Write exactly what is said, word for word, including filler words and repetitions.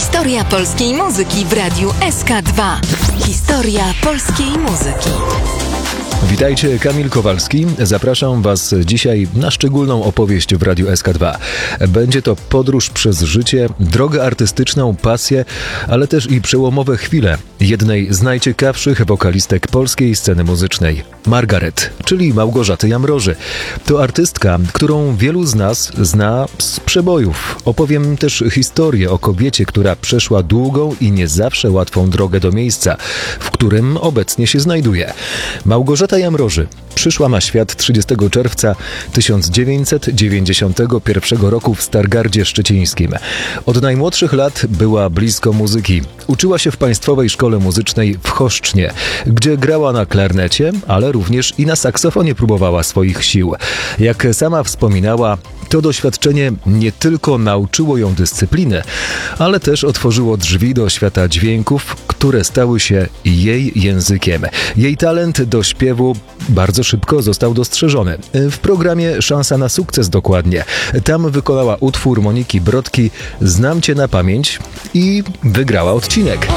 Historia polskiej muzyki w Radiu S K dwa. Historia polskiej muzyki. Witajcie, Kamil Kowalski. Zapraszam Was dzisiaj na szczególną opowieść w Radiu S K dwa. Będzie to podróż przez życie, drogę artystyczną, pasję, ale też i przełomowe chwile jednej z najciekawszych wokalistek polskiej sceny muzycznej, Margaret, czyli Małgorzaty Jamroży. To artystka, którą wielu z nas zna z przebojów. Opowiem też historię o kobiecie, która przeszła długą i nie zawsze łatwą drogę do miejsca, w którym obecnie się znajduje. Małgorzata Jamroży przyszła na świat trzydziestego czerwca tysiąc dziewięćset dziewięćdziesiątego pierwszego roku w Stargardzie Szczecińskim. Od najmłodszych lat była blisko muzyki. Uczyła się w Państwowej Szkole Muzycznej w Choszcznie, gdzie grała na klarnecie, ale również i na saksofonie próbowała swoich sił. Jak sama wspominała, to doświadczenie nie tylko nauczyło ją dyscypliny, ale też otworzyło drzwi do świata dźwięków, które stały się jej językiem. Jej talent do śpiewu bardzo szybko został dostrzeżony. W programie Szansa na sukces dokładnie. Tam wykonała utwór Moniki Brodki "Znam Cię na pamięć" i wygrała odcinek.